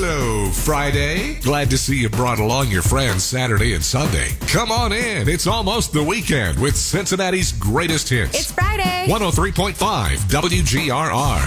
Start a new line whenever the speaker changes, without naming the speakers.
So, Friday? Glad to see you brought along your friends Saturday and Sunday. Come on in. It's almost the weekend with Cincinnati's greatest hits.
It's Friday.
103.5 WGRR.